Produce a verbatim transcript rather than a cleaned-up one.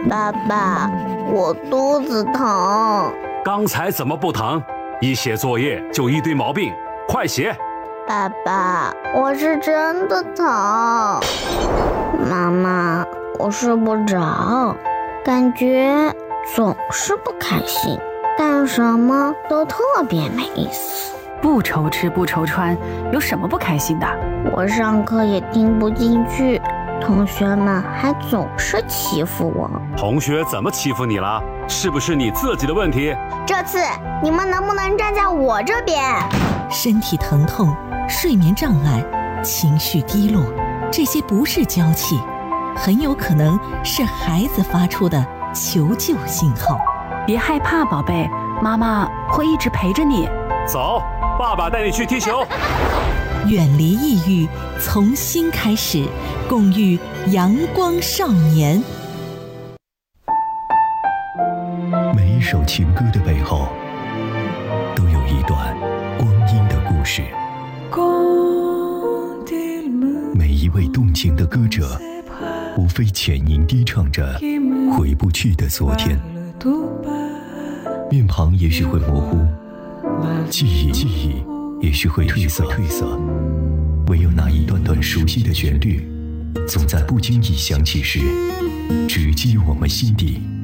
爸爸，我肚子疼。 刚才怎么不疼？一写作业就一堆毛病，快写。 爸爸，我是真的疼。妈妈，我睡不着，感觉总是不开心，干什么都特别没意思。 不愁吃不愁穿，有什么不开心的？ 我上课也听不进去，同学们还总是欺负我。 同学怎么欺负你了？是不是你自己的问题？ 这次你们能不能站在我这边？ 身体疼痛、睡眠障碍、情绪低落，这些不是娇气，很有可能是孩子发出的求救信号。 别害怕，宝贝，妈妈会一直陪着你。 走，爸爸带你去踢球。 远离抑郁，从新开始，共育阳光少年。 每一首情歌的背后，都有一段光阴的故事。每一位动情的歌者，无非浅吟低唱着回不去的昨天。面庞也许会模糊，记忆记忆也许会褪色褪色，唯有那一段段熟悉的旋律，总在不经意响起时，直击我们心底。